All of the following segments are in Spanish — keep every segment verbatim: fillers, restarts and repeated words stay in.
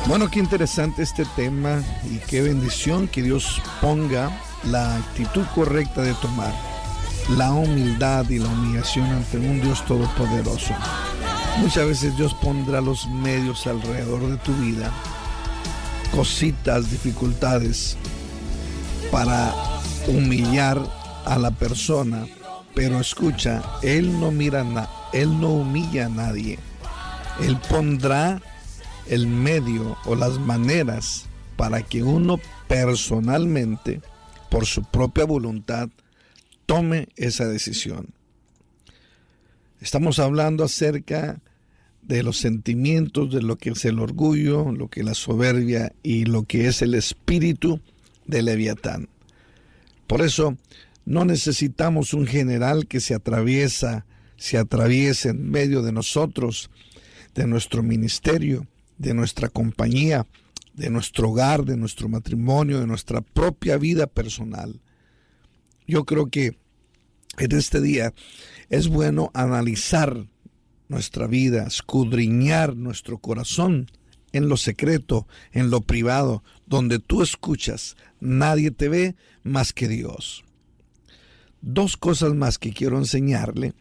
Bueno, qué interesante este tema y qué bendición que Dios ponga la actitud correcta de tomar la humildad y la humillación ante un Dios todopoderoso. Muchas veces Dios pondrá los medios alrededor de tu vida, cositas, dificultades, para humillar a la persona, pero escucha, Él no mira, na- Él no humilla a nadie. Él pondrá el medio o las maneras para que uno personalmente, por su propia voluntad, tome esa decisión. Estamos hablando acerca de los sentimientos, de lo que es el orgullo, lo que es la soberbia y lo que es el espíritu de Leviatán. Por eso no necesitamos un general que se atraviesa, se atraviese en medio de nosotros, de nuestro ministerio, de nuestra compañía, de nuestro hogar, de nuestro matrimonio, de nuestra propia vida personal. Yo creo que en este día es bueno analizar nuestra vida, escudriñar nuestro corazón en lo secreto, en lo privado, donde tú escuchas, nadie te ve más que Dios. Dos cosas más que quiero enseñarle.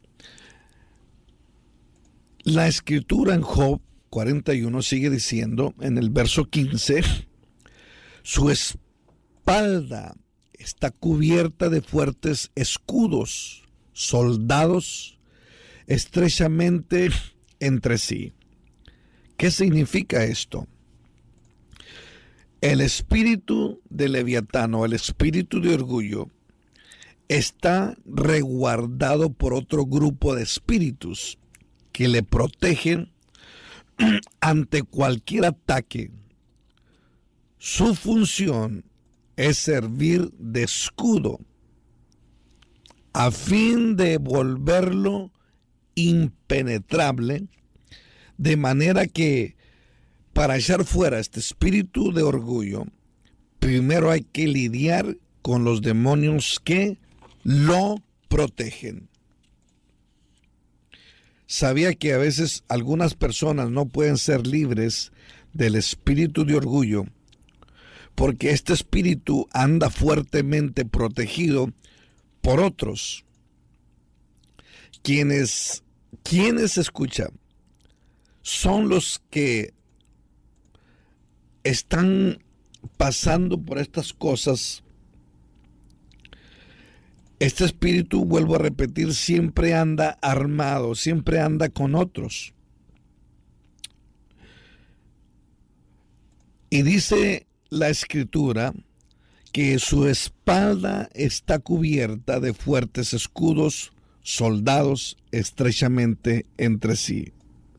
La escritura en Job cuarenta y uno sigue diciendo en el verso quince, su espalda está cubierta de fuertes escudos, soldados estrechamente entre sí. ¿Qué significa esto? El espíritu de Leviatán o el espíritu de orgullo está resguardado por otro grupo de espíritus que le protegen ante cualquier ataque. Su función es servir de escudo a fin de volverlo impenetrable, de manera que para echar fuera este espíritu de orgullo, primero hay que lidiar con los demonios que lo protegen. Sabía que a veces algunas personas no pueden ser libres del espíritu de orgullo porque este espíritu anda fuertemente protegido por otros. Quienes, quienes escuchan son los que están pasando por estas cosas. Este espíritu, vuelvo a repetir, siempre anda armado, siempre anda con otros. Y dice la escritura que su espalda está cubierta de fuertes escudos, soldados estrechamente entre sí.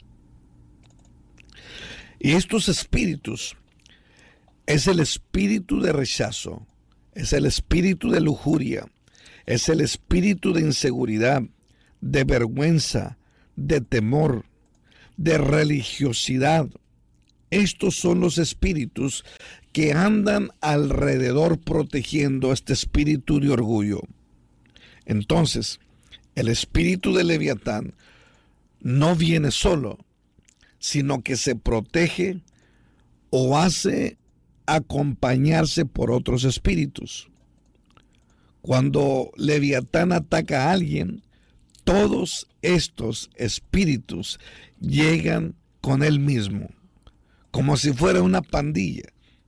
Y estos espíritus es el espíritu de rechazo, es el espíritu de lujuria, es el espíritu de inseguridad, de vergüenza, de temor, de religiosidad. Estos son los espíritus que andan alrededor protegiendo este espíritu de orgullo. Entonces, el espíritu de Leviatán no viene solo, sino que se protege o hace acompañarse por otros espíritus. Cuando Leviatán ataca a alguien, todos estos espíritus llegan con él mismo, como si fuera una pandilla.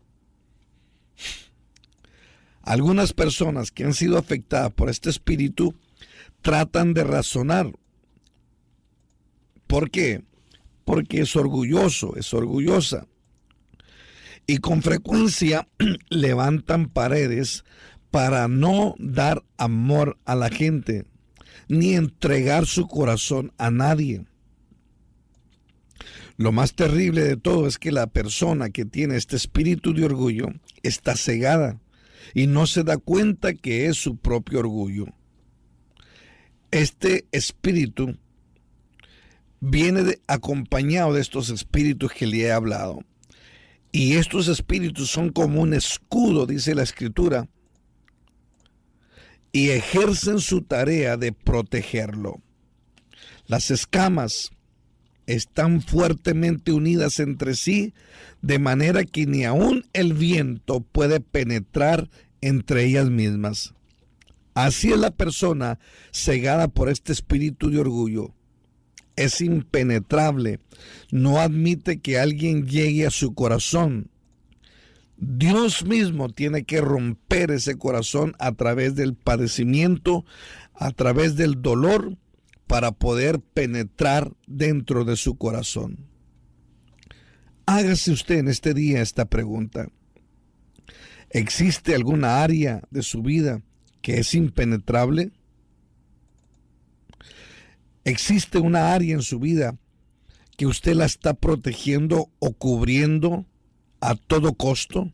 Algunas personas que han sido afectadas por este espíritu tratan de razonar. ¿Por qué? Porque es orgulloso, es orgullosa. Y con frecuencia levantan paredes para no dar amor a la gente, ni entregar su corazón a nadie. Lo más terrible de todo es que la persona que tiene este espíritu de orgullo está cegada y no se da cuenta que es su propio orgullo. Este espíritu viene de, acompañado de estos espíritus que le he hablado. Y estos espíritus son como un escudo, dice la Escritura, y ejercen su tarea de protegerlo. Las escamas están fuertemente unidas entre sí, de manera que ni aun el viento puede penetrar entre ellas mismas. Así es la persona cegada por este espíritu de orgullo. Es impenetrable, no admite que alguien llegue a su corazón. Dios mismo tiene que romper ese corazón a través del padecimiento, a través del dolor, para poder penetrar dentro de su corazón. Hágase usted en este día esta pregunta. ¿Existe alguna área de su vida que es impenetrable? ¿Existe una área en su vida que usted la está protegiendo o cubriendo a todo costo?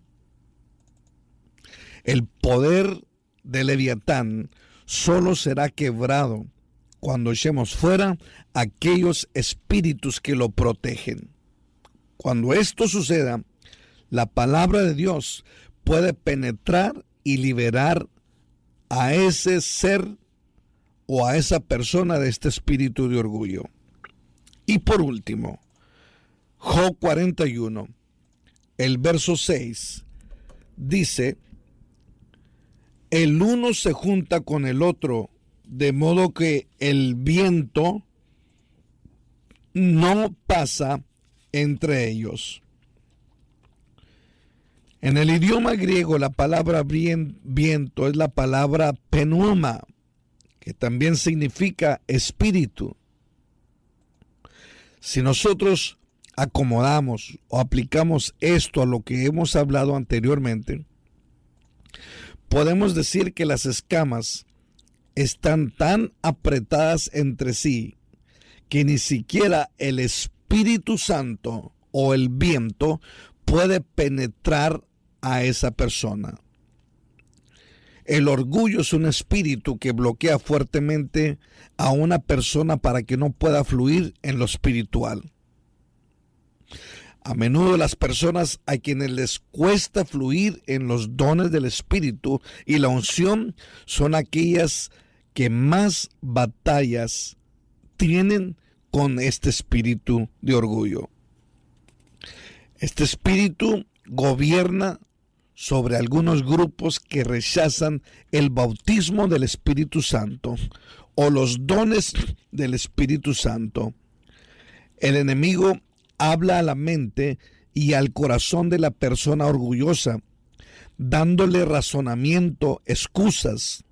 El poder de Leviatán solo será quebrado cuando echemos fuera aquellos espíritus que lo protegen. Cuando esto suceda, la palabra de Dios puede penetrar y liberar a ese ser o a esa persona de este espíritu de orgullo. Y por último, Job cuarenta y uno, el verso seis, dice: el uno se junta con el otro, de modo que el viento no pasa entre ellos. En el idioma griego, la palabra viento es la palabra pneuma, que también significa espíritu. Si nosotros acomodamos o aplicamos esto a lo que hemos hablado anteriormente, podemos decir que las escamas están tan apretadas entre sí que ni siquiera el Espíritu Santo o el viento puede penetrar a esa persona. El orgullo es un espíritu que bloquea fuertemente a una persona para que no pueda fluir en lo espiritual. A menudo las personas a quienes les cuesta fluir en los dones del Espíritu y la unción son aquellas que más batallas tienen con este espíritu de orgullo. Este espíritu gobierna sobre algunos grupos que rechazan el bautismo del Espíritu Santo o los dones del Espíritu Santo. El enemigo habla a la mente y al corazón de la persona orgullosa, dándole razonamiento, excusas,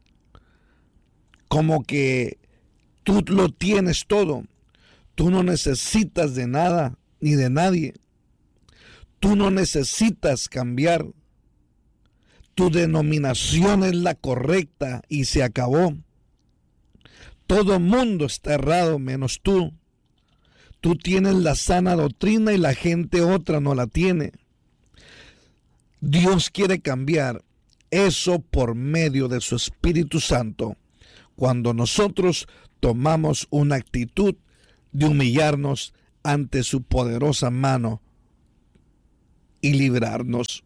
como que tú lo tienes todo, tú no necesitas de nada ni de nadie, tú no necesitas cambiar, tu denominación es la correcta y se acabó, todo el mundo está errado menos tú. Tú tienes la sana doctrina y la gente otra no la tiene. Dios quiere cambiar eso por medio de su Espíritu Santo cuando nosotros tomamos una actitud de humillarnos ante su poderosa mano y librarnos.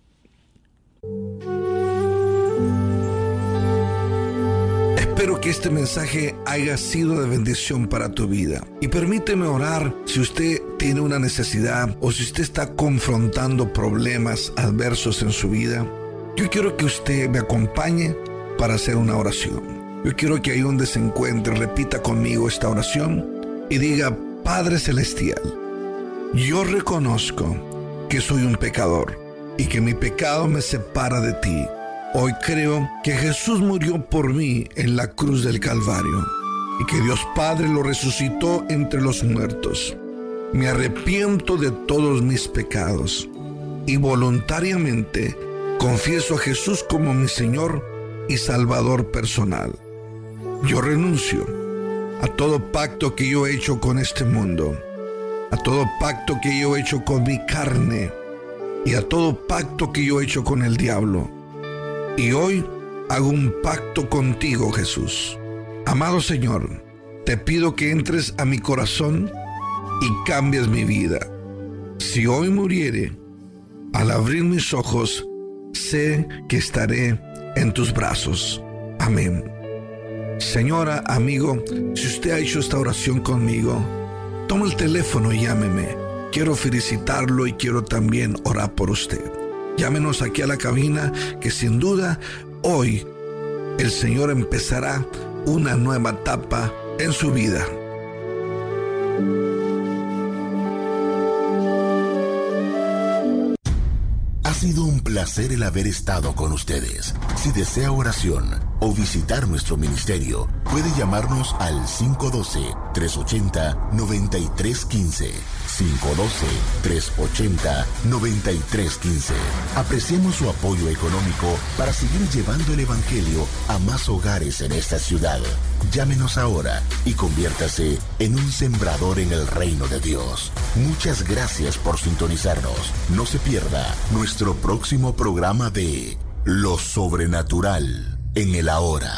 Espero que este mensaje haya sido de bendición para tu vida. Y permíteme orar si usted tiene una necesidad o si usted está confrontando problemas adversos en su vida. Yo quiero que usted me acompañe para hacer una oración. Yo quiero que ahí donde se encuentre repita conmigo esta oración y diga: Padre Celestial, yo reconozco que soy un pecador y que mi pecado me separa de ti. Hoy creo que Jesús murió por mí en la cruz del Calvario y que Dios Padre lo resucitó entre los muertos. Me arrepiento de todos mis pecados y voluntariamente confieso a Jesús como mi Señor y Salvador personal. Yo renuncio a todo pacto que yo he hecho con este mundo, a todo pacto que yo he hecho con mi carne y a todo pacto que yo he hecho con el diablo. Y hoy hago un pacto contigo, Jesús. Amado Señor, te pido que entres a mi corazón y cambies mi vida. Si hoy muriere, al abrir mis ojos, sé que estaré en tus brazos. Amén. Señora, amigo, si usted ha hecho esta oración conmigo, tome el teléfono y llámeme. Quiero felicitarlo y quiero también orar por usted. Llámenos aquí a la cabina, que sin duda hoy el Señor empezará una nueva etapa en su vida. Ha sido un placer el haber estado con ustedes. Si desea oración o visitar nuestro ministerio, puede llamarnos al cinco uno dos, tres ocho cero, nueve tres uno cinco. cinco uno dos, tres ocho cero, nueve tres uno cinco. Apreciamos su apoyo económico para seguir llevando el Evangelio a más hogares en esta ciudad. Llámenos ahora y conviértase en un sembrador en el reino de Dios. Muchas gracias por sintonizarnos. No se pierda nuestro próximo programa de Lo Sobrenatural en el Ahora.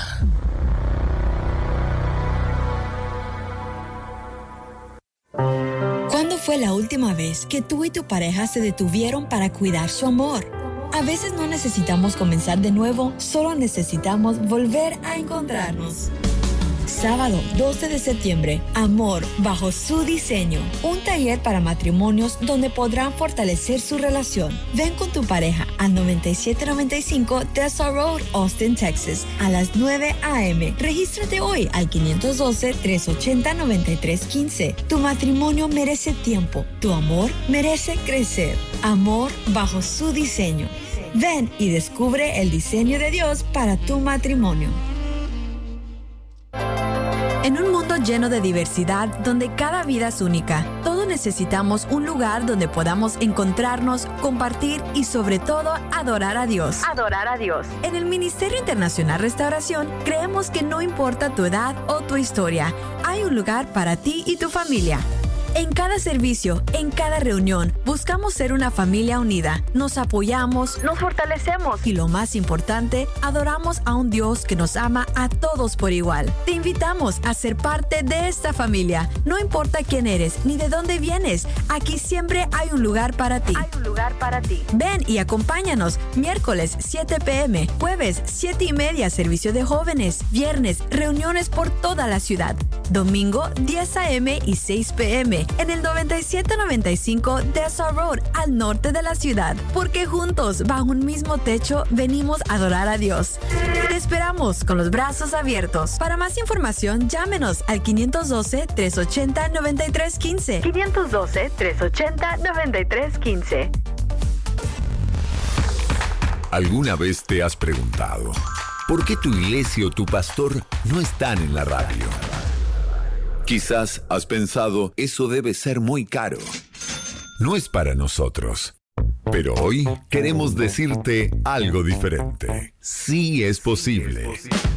¿Cuándo fue la última vez que tú y tu pareja se detuvieron para cuidar su amor? A veces no necesitamos comenzar de nuevo, solo necesitamos volver a encontrarnos. Sábado doce de septiembre, Amor bajo su diseño. Un taller para matrimonios donde podrán fortalecer su relación. Ven con tu pareja al noventa y siete noventa y cinco Dessa Road, Austin, Texas, a las nueve a eme Regístrate hoy al cinco uno dos, tres ocho cero, nueve tres uno cinco. Tu matrimonio merece tiempo. Tu amor merece crecer. Amor bajo su diseño. Ven y descubre el diseño de Dios para tu matrimonio. En un mundo lleno de diversidad, donde cada vida es única, todos necesitamos un lugar donde podamos encontrarnos, compartir y sobre todo adorar a Dios. Adorar a Dios. En el Ministerio Internacional Restauración, creemos que no importa tu edad o tu historia, hay un lugar para ti y tu familia. En cada servicio, en cada reunión, buscamos ser una familia unida. Nos apoyamos, nos fortalecemos y lo más importante, adoramos a un Dios que nos ama a todos por igual. Te invitamos a ser parte de esta familia. No importa quién eres ni de dónde vienes, aquí siempre hay un lugar para ti. Hay un lugar para ti. Ven y acompáñanos. Miércoles siete pe eme, jueves siete y media servicio de jóvenes, viernes reuniones por toda la ciudad, domingo diez a eme y seis pe eme. En el noventa y siete noventa y cinco Dessa Road, al norte de la ciudad, porque juntos, bajo un mismo techo, venimos a adorar a Dios. Te esperamos con los brazos abiertos. Para más información, llámenos al cinco uno dos, tres ocho cero, nueve tres uno cinco. cinco uno dos, tres ocho cero, nueve tres uno cinco. ¿Alguna vez te has preguntado por qué tu iglesia o tu pastor no están en la radio? Quizás has pensado, eso debe ser muy caro. No es para nosotros. Pero hoy queremos decirte algo diferente. Sí es posible.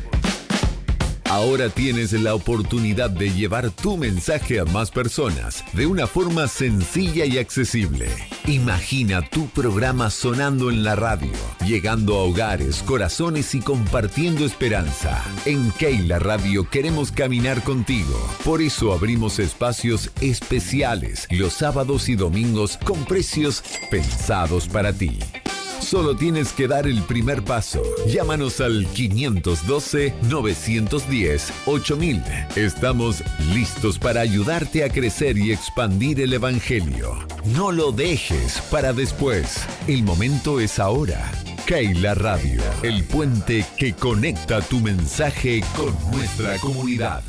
Ahora tienes la oportunidad de llevar tu mensaje a más personas de una forma sencilla y accesible. Imagina tu programa sonando en la radio, llegando a hogares, corazones y compartiendo esperanza. En Keila Radio queremos caminar contigo. Por eso abrimos espacios especiales los sábados y domingos con precios pensados para ti. Solo tienes que dar el primer paso. Llámanos al cinco uno dos, nueve uno cero, ocho mil. Estamos listos para ayudarte a crecer y expandir el Evangelio. No lo dejes para después. El momento es ahora. Keila Radio, el puente que conecta tu mensaje con nuestra comunidad.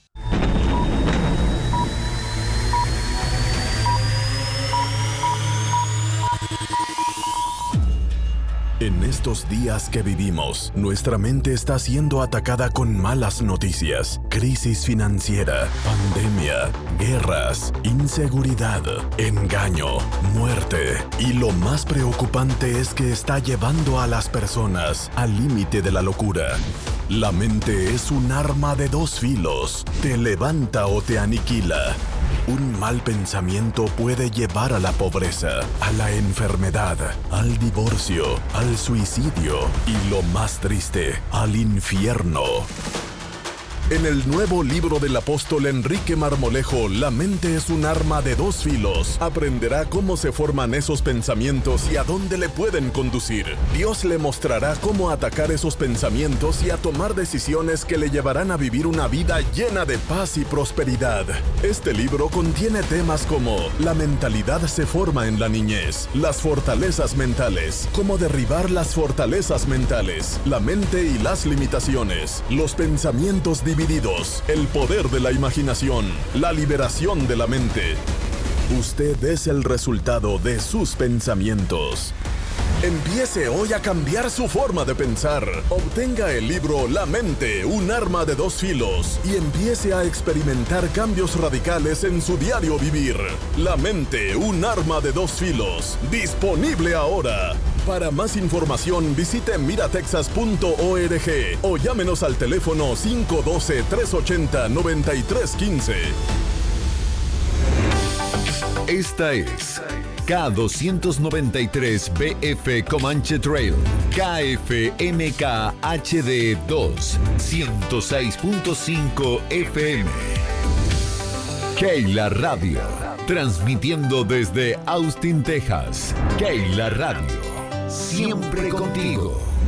En estos días que vivimos, nuestra mente está siendo atacada con malas noticias, crisis financiera, pandemia, guerras, inseguridad, engaño, muerte. Y lo más preocupante es que está llevando a las personas al límite de la locura. La mente es un arma de dos filos, te levanta o te aniquila. Un mal pensamiento puede llevar a la pobreza, a la enfermedad, al divorcio, al suicidio y lo más triste, al infierno. En el nuevo libro del apóstol Enrique Marmolejo, La mente es un arma de dos filos, aprenderá cómo se forman esos pensamientos y a dónde le pueden conducir. Dios le mostrará cómo atacar esos pensamientos y a tomar decisiones que le llevarán a vivir una vida llena de paz y prosperidad. Este libro contiene temas como la mentalidad se forma en la niñez, las fortalezas mentales, cómo derribar las fortalezas mentales, la mente y las limitaciones, los pensamientos divididos, el poder de la imaginación, la liberación de la mente. Usted es el resultado de sus pensamientos. Empiece hoy a cambiar su forma de pensar. Obtenga el libro La mente, un arma de dos filos y empiece a experimentar cambios radicales en su diario vivir. La mente, un arma de dos filos. Disponible ahora. Para más información visite mira texas punto org o llámenos al teléfono cinco uno dos, tres ocho cero, nueve tres uno cinco. Esta es K doscientos noventa y tres B F Comanche Trail, K F M K H D dos, ciento seis punto cinco F M. Keila Radio, transmitiendo desde Austin, Texas. Keila Radio, siempre contigo.